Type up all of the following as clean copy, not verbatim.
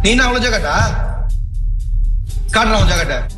你拿了这个的，干了这个的。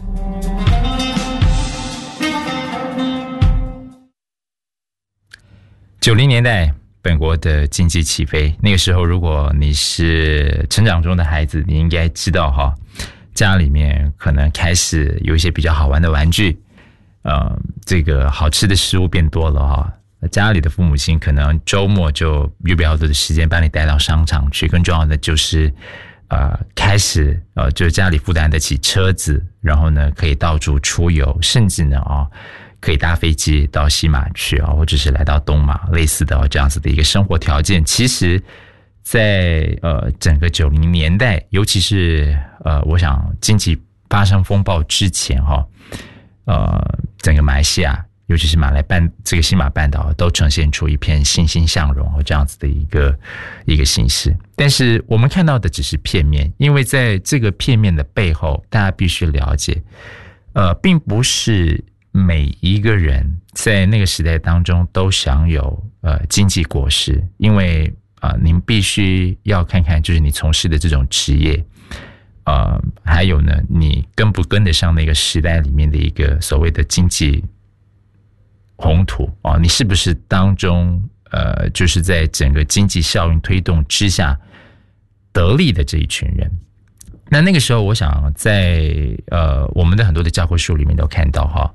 90年代，本国的经济起飞，那个时候，如果你是成长中的孩子，你应该知道哈，家里面可能开始有一些比较好玩的玩具，这个好吃的食物变多了哈。家里的父母亲可能周末就预备好多的时间把你带到商场去，更重要的就是开始就是家里负担得起车子，然后呢可以到处出游，甚至呢可以搭飞机到西马去或者是来到东马，类似的这样子的一个生活条件。其实在整个90年代，尤其是我想经济发生风暴之前整个马来西亚，尤其是这个西马半岛都呈现出一片欣欣向荣这样子的一个形势。但是我们看到的只是片面，因为在这个片面的背后，大家必须了解并不是每一个人在那个时代当中都享有经济果实，因为您必须要看看就是你从事的这种职业还有呢你跟不跟得上那个时代里面的一个所谓的经济宏图你是不是当中就是在整个经济效应推动之下得利的这一群人。那个时候我想在我们的很多的教科书里面都看到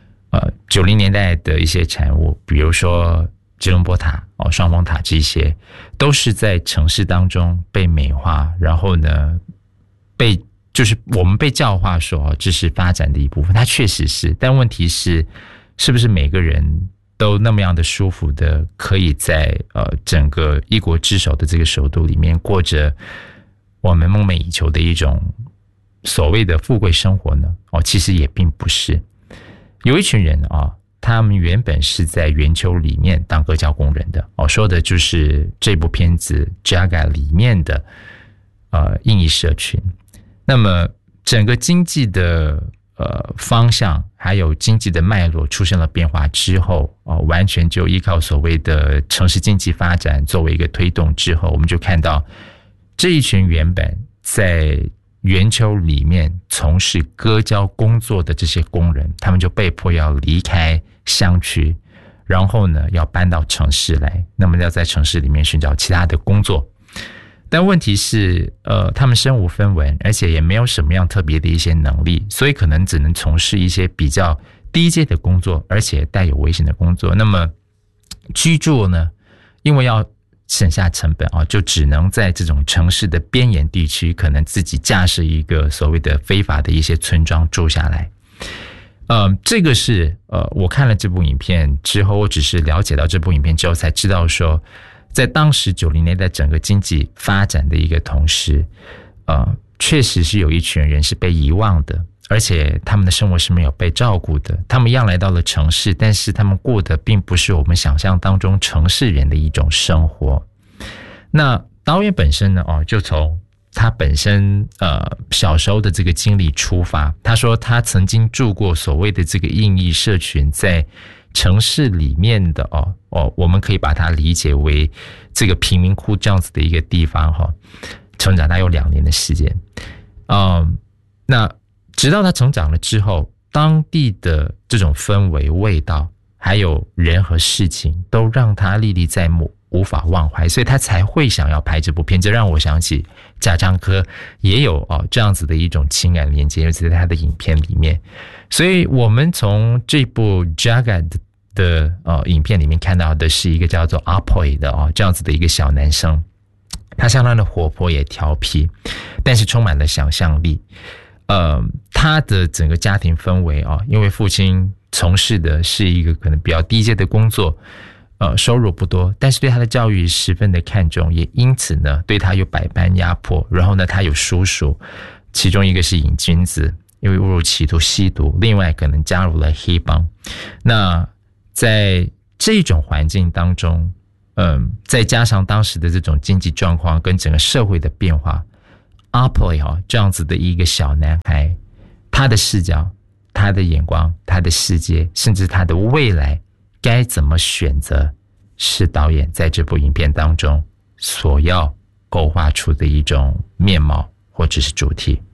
90年代的一些产物，比如说吉隆坡塔双峰塔，这些都是在城市当中被美化，然后呢就是我们被教化说这是发展的一部分，它确实是，但问题是不是每个人都那么样的舒服的可以在整个一国之首的这个首都里面过着我们梦寐以求的一种所谓的富贵生活呢？其实也并不是。有一群人他们原本是在圆丘里面当割胶工人的说的就是这部片子 Jaga 里面的印裔社群。那么整个经济的方向还有经济的脉络出现了变化之后完全就依靠所谓的城市经济发展作为一个推动之后，我们就看到这一群原本在圆丘里面从事割胶工作的这些工人，他们就被迫要离开乡区，然后呢要搬到城市来，那么要在城市里面寻找其他的工作。但问题是他们身无分文，而且也没有什么样特别的一些能力，所以可能只能从事一些比较低阶的工作，而且带有危险的工作。那么居住呢，因为要省下成本就只能在这种城市的边沿地区，可能自己架设一个所谓的非法的一些村庄住下来。这个是我看了这部影片之后，我只是了解到这部影片之后才知道说，在当时90年代整个经济发展的一个同时，确实是有一群人是被遗忘的，而且他们的生活是没有被照顾的。他们一样来到了城市，但是他们过的并不是我们想象当中城市人的一种生活。那导演本身呢就从他本身小时候的这个经历出发，他说他曾经住过所谓的这个印裔社群在城市里面的我们可以把它理解为这个贫民窟这样子的一个地方成长大约有2年的时间。那直到他成长了之后，当地的这种氛围味道还有人和事情都让他历历在目，无法忘怀，所以他才会想要拍这部片。这让我想起贾樟柯也有这样子的一种情感连接，尤其在他的影片里面。所以我们从这部 Jaga 的影片里面看到的是一个叫做 Apoy 的这样子的一个小男生，他相当的活泼也调皮，但是充满了想象力。他的整个家庭氛围因为父亲从事的是一个可能比较低阶的工作，收入不多，但是对他的教育十分的看重，也因此呢对他有百般压迫。然后呢他有叔叔，其中一个是瘾君子，因为误入歧途吸毒，另外可能加入了黑帮。那在这种环境当中再加上当时的这种经济状况跟整个社会的变化，阿波这样子的一个小男孩，他的视角，他的眼光，他的世界，甚至他的未来该怎么选择，是导演在这部影片当中所要勾画出的一种面貌或者是主题。